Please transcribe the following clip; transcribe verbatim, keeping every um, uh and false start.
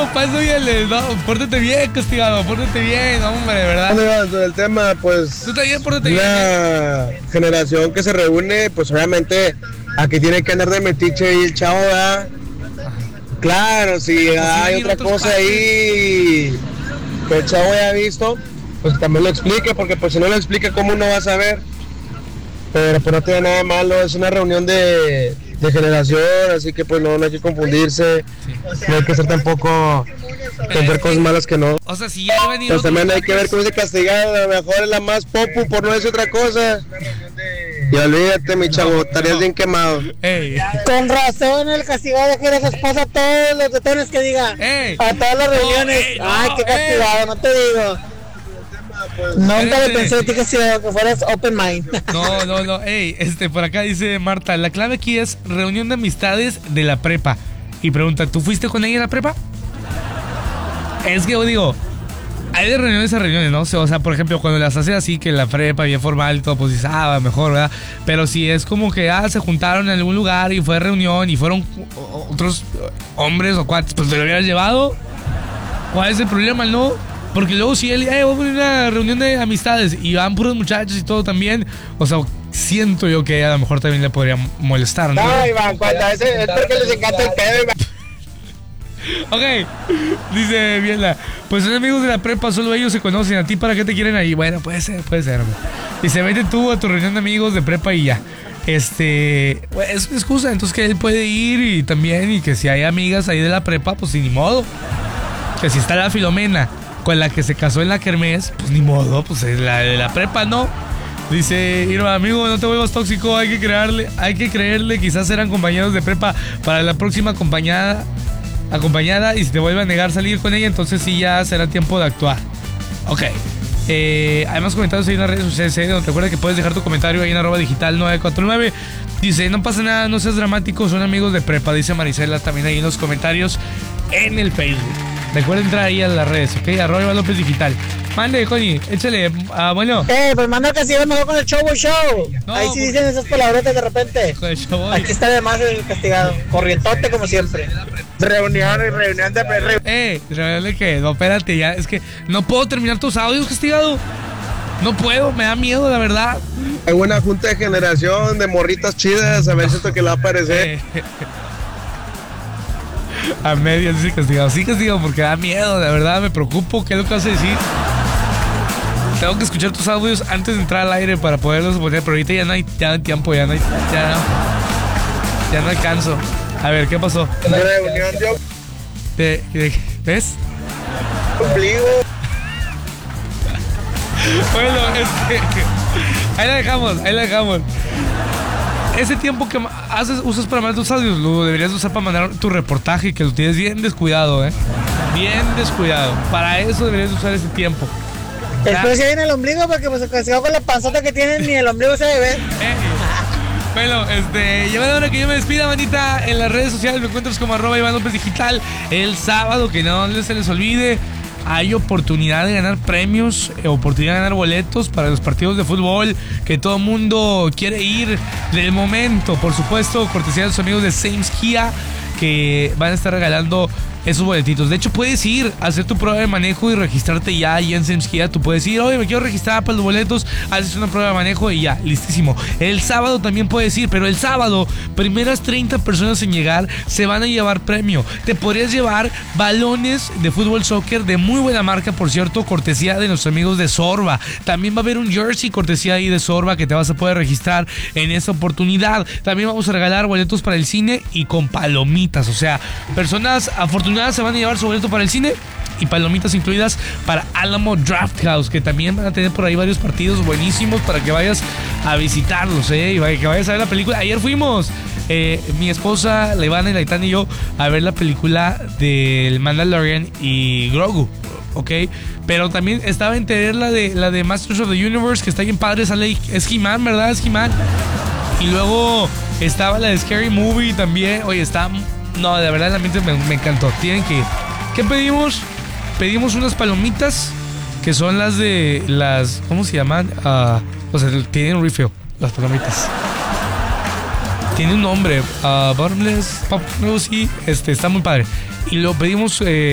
no, para eso viene, no, pórtate bien, castigado, pórtate bien, hombre, ¿verdad? El tema, pues, Tú también pórtate bien. una generación que se reúne, pues obviamente aquí tiene que andar de metiche y el chavo, ¿verdad? Claro, si hay otra cosa ahí que el chavo ya ha visto, pues también lo explique, porque pues si no lo explica, ¿cómo uno va a saber? Pero pues no tiene nada de malo, es una reunión de, de generación, así que pues no, no hay que confundirse, sí. No hay que ser tampoco ver cosas malas que no. O sea, si ya he venido... Pues también hay que ver cómo se castigado, a lo mejor es la más popu, por no decir otra cosa. Y olvídate, mi chavo, estarías bien quemado. Ey. Con razón, el castigado quiere a su esposa a todos los detalles que diga. Ey. A todas las reuniones. No, ey, no, Ay, qué castigado, ey. no te digo. Nunca le pensé a ti que, si, que fueras open mind. No, no, no. Ey, este, por acá dice Marta, la clave aquí es reunión de amistades de la prepa. Y pregunta, ¿tú fuiste con ella en la prepa? Es que yo digo, hay de reuniones a reuniones, ¿no? O sea, por ejemplo, cuando las haces así, que la prepa bien formal y todo, pues dices, ah, mejor, ¿verdad? Pero si es como que, ah, se juntaron en algún lugar y fue reunión y fueron otros hombres o cuates, pues te lo hubieras llevado. ¿Cuál es el problema, no? Porque luego si él, eh, vamos a una reunión de amistades y van puros muchachos y todo también, o sea, siento yo que a lo mejor también le podría molestar, ¿no? No, Iván, cuando a veces es porque les encanta el pedo, Iván. Ok, dice Biela, pues son amigos de la prepa, solo ellos se conocen, a ti para qué te quieren ahí. Bueno, puede ser, puede ser, hombre. Dice, vete tú a tu reunión de amigos de prepa y ya. Este, pues, es una excusa, entonces que él puede ir y también, y que si hay amigas ahí de la prepa, pues ni modo. Que si está la Filomena con la que se casó en la kermés, pues ni modo, pues la de la prepa no. Dice Irma, amigo, no te vuelvas tóxico, hay que creerle, hay que creerle, quizás eran compañeros de prepa para la próxima acompañada, acompañada, y si te vuelve a negar salir con ella, entonces sí ya será tiempo de actuar. Ok. Eh, hay más comentarios ahí en las redes sociales, ¿eh? Recuerda que puedes dejar tu comentario ahí en arroba digital nueve cuatro nueve. Dice, no pasa nada, no seas dramático, son amigos de prepa, dice Marisela también ahí en los comentarios en el Facebook. Recuerda entrar ahí a las redes, ¿ok? Arroba Iván López Digital. Mande, Connie, échale, uh, bueno. Eh, pues manda que siga mejor con el show show. No, ahí sí porque... dicen esas palabrotas de repente. Con el show. Aquí está además el castigado. Corrientote como siempre. Reunión y reunión de perreo. Eh, reunión de qué, no, espérate, ya, es que no puedo terminar tus audios, castigado. No puedo, me da miedo, la verdad. Hay una junta de generación de morritas chidas, a ver si esto que le va a aparecer. Eh. A medias dice castigado. Sí, castigado, porque da miedo, de verdad me preocupo. ¿Qué es lo que vas a decir? Tengo que escuchar tus audios antes de entrar al aire para poderlos poner, pero ahorita ya no hay, ya no hay tiempo, ya no hay, ya no, ya no alcanzo. A ver, ¿qué pasó? La reunión yo. ¿De, de, ¿Ves? Ombligo. Bueno, es que, ahí la dejamos, ahí la dejamos. Ese tiempo que haces, usas para mandar tus audios, lo deberías usar para mandar tu reportaje, que lo tienes bien descuidado, ¿eh? Bien descuidado. Para eso deberías usar ese tiempo. Después se viene el ombligo, porque pues castigado con la panzota que tienen, ni el ombligo se ve. Eh. Bueno, este, ya me da hora que yo me despida, manita. En las redes sociales me encuentras como arroba Iván López Digital. El sábado, que no se les olvide, hay oportunidad de ganar premios, oportunidad de ganar boletos para los partidos de fútbol que todo el mundo quiere ir del momento. Por supuesto, cortesía de los amigos de Sames Kia, que van a estar regalando esos boletitos. De hecho, puedes ir a hacer tu prueba de manejo y registrarte ya ahí en Sames Kia. Tú puedes ir, oye, me quiero registrar para los boletos, haces una prueba de manejo y ya, listísimo. El sábado también puedes ir, pero el sábado, primeras treinta personas en llegar se van a llevar premio. Te podrías llevar balones de fútbol soccer de muy buena marca, por cierto, cortesía de nuestros amigos de Sorba. También va a haber un jersey cortesía ahí de Sorba que te vas a poder registrar en esta oportunidad. También vamos a regalar boletos para el cine y con palomitas. O sea, personas afortunadas se van a llevar su boleto para el cine y palomitas incluidas para Alamo Drafthouse, que también van a tener por ahí varios partidos buenísimos para que vayas a visitarlos, ¿eh? Y que vayas a ver la película. Ayer fuimos, eh, mi esposa, la Ivana y la Itana y yo, a ver la película del Mandalorian y Grogu, ¿ok? Pero también estaba en tener la de, la de Masters of the Universe, que está bien padre, sale, es He-Man, ¿verdad? Es He-Man. Y luego estaba la de Scary Movie también. Oye, está... No, de verdad, la mente me, me encantó. Tienen que... ¿Qué pedimos? Pedimos unas palomitas, que son las de... las ¿Cómo se llaman? Uh, o sea, tienen refill, las palomitas. Tiene un nombre. Uh, Bottomless Pop... No, sí, este, está muy padre. Y lo pedimos... Eh,